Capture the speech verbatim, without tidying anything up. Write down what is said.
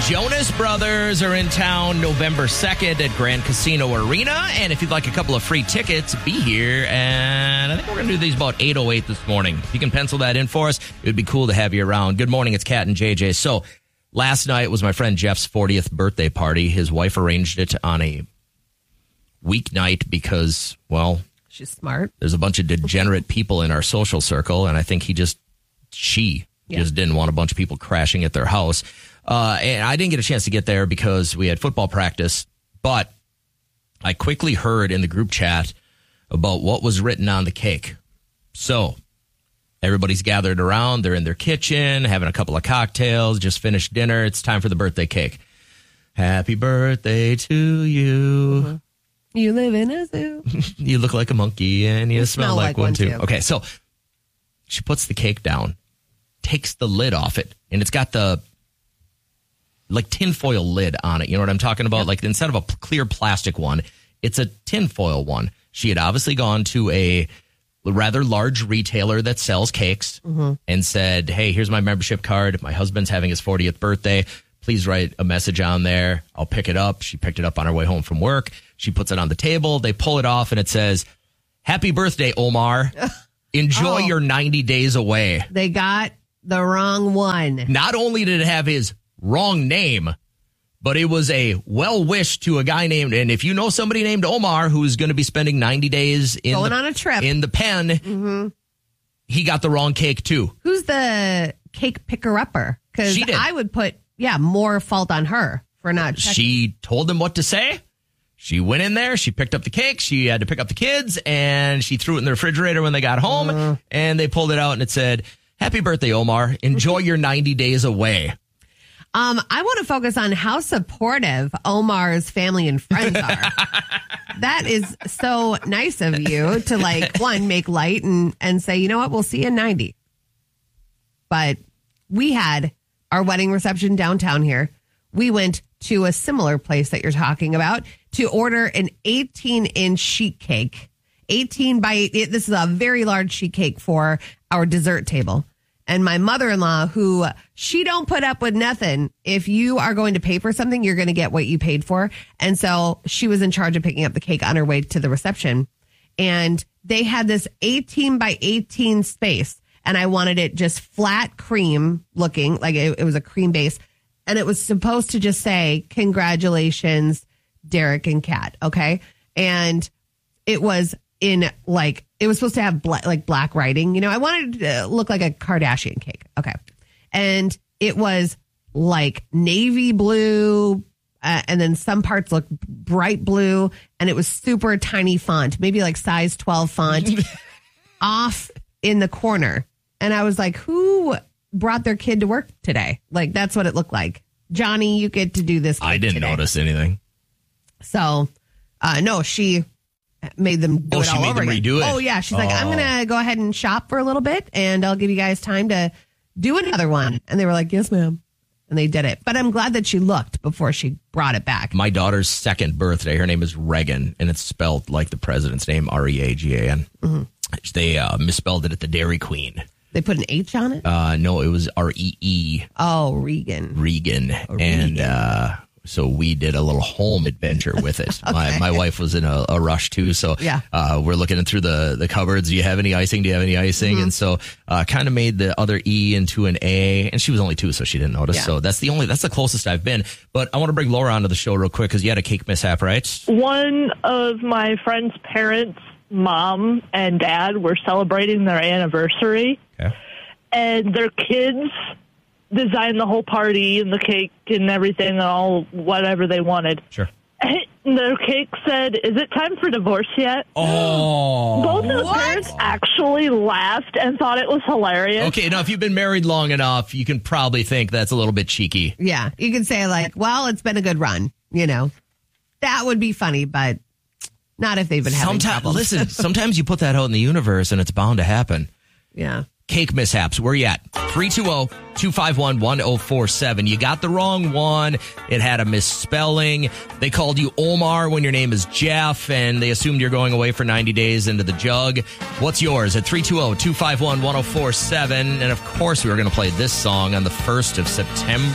Jonas Brothers are in town November second at Grand Casino Arena. And if you'd like a couple of free tickets, be here. And I think we're going to do these about eight oh eight this morning. If you can pencil that in for us, it would be cool to have you around. Good morning, it's Kat and J J. So last night was my friend Jeff's fortieth birthday party. His wife arranged it on a weeknight because, well, she's smart. There's a bunch of degenerate people in our social circle. And I think he just, she yeah. just didn't want a bunch of people crashing at their house. Uh, and I didn't get a chance to get there because we had football practice, but I quickly heard in the group chat about what was written on the cake. So everybody's gathered around. They're in their kitchen, having a couple of cocktails, just finished dinner. It's time for the birthday cake. Happy birthday to you. Mm-hmm. You live in a zoo. You look like a monkey and you, you smell, smell like, like one, one too. too. Okay, so she puts the cake down, takes the lid off it, and it's got the like tinfoil lid on it. You know what I'm talking about? Yep. Like instead of a clear plastic one, it's a tinfoil one. She had obviously gone to a rather large retailer that sells cakes mm-hmm. and said, hey, here's my membership card. My husband's having his fortieth birthday. Please write a message on there. I'll pick it up. She picked it up on her way home from work. She puts it on the table. They pull it off and it says, happy birthday, Omar. Enjoy oh, your ninety days away. They got the wrong one. Not only did it have his wrong name, but it was a well wish to a guy named, and if you know somebody named Omar who's going to be spending ninety days in going the, on a trip in the pen, mm-hmm. he got the wrong cake too. Who's the cake picker upper? Because I would put, yeah, more fault on her for not checking. She told them what to say. She went in there. She picked up the cake. She had to pick up the kids, and she threw it in the refrigerator when they got home, uh, and they pulled it out, and it said, happy birthday, Omar. Enjoy your ninety days away. Um, I want to focus on how supportive Omar's family and friends are. That is so nice of you to, like, one, make light and, and say, you know what, we'll see you in ninety. But we had our wedding reception downtown here. We went to a similar place that you're talking about to order an eighteen-inch sheet cake. eighteen by eight. This is a very large sheet cake for our dessert table. And my mother-in-law, who she don't put up with nothing. If you are going to pay for something, you're going to get what you paid for. And so she was in charge of picking up the cake on her way to the reception. And they had this eighteen by eighteen space. And I wanted it just flat cream looking, like it, it was a cream base. And it was supposed to just say, congratulations, Derek and Kat. Okay. And it was in like, it was supposed to have bla- like black writing. You know, I wanted it to look like a Kardashian cake. Okay. And it was like navy blue. Uh, and then some parts looked bright blue. And it was super tiny font, maybe like size twelve font off in the corner. And I was like, who brought their kid to work today? Like, that's what it looked like. Johnny, you get to do this. I didn't today. notice anything. So, uh, no, she made them do oh, it she all made over them again. redo it? Oh, yeah. She's oh. like, I'm going to go ahead and shop for a little bit, and I'll give you guys time to do another one. And they were like, yes, ma'am. And they did it. But I'm glad that she looked before she brought it back. My daughter's second birthday, her name is Reagan, and it's spelled like the president's name, R E A G A N. Mm-hmm. They uh, misspelled it at the Dairy Queen. They put an H on it? Uh, no, it was R E E. Oh, Regan. Regan. Oh, and Regan. Uh, so we did a little home adventure with it. okay. My my wife was in a, a rush too. So yeah. uh, we're looking through the, the cupboards. Do you have any icing? Do you have any icing? Mm-hmm. And so uh, kind of made the other E into an A. And she was only two, so she didn't notice. Yeah. So that's the only, that's the closest I've been. But I want to bring Laura onto the show real quick because you had a cake mishap, right? One of my friend's parents, mom and dad, were celebrating their anniversary. Okay. And their kids designed the whole party and the cake and everything and all whatever they wanted. Sure. And their cake said, is it time for divorce yet? Oh. Both of the what? parents actually laughed and thought it was hilarious. Okay, now if you've been married long enough, you can probably think that's a little bit cheeky. Yeah. You can say like, well, it's been a good run, you know. That would be funny, but not if they've been having Sometimes, trouble. Listen, sometimes you put that out in the universe and it's bound to happen. Yeah. Cake mishaps. Where you at? three two zero, two five one, one zero four seven. You got the wrong one. It had a misspelling. They called you Omar when your name is Jeff, and they assumed you're going away for ninety days into the jug. What's yours? At three two zero, two five one, one zero four seven. And of course, we were going to play this song on the first of September.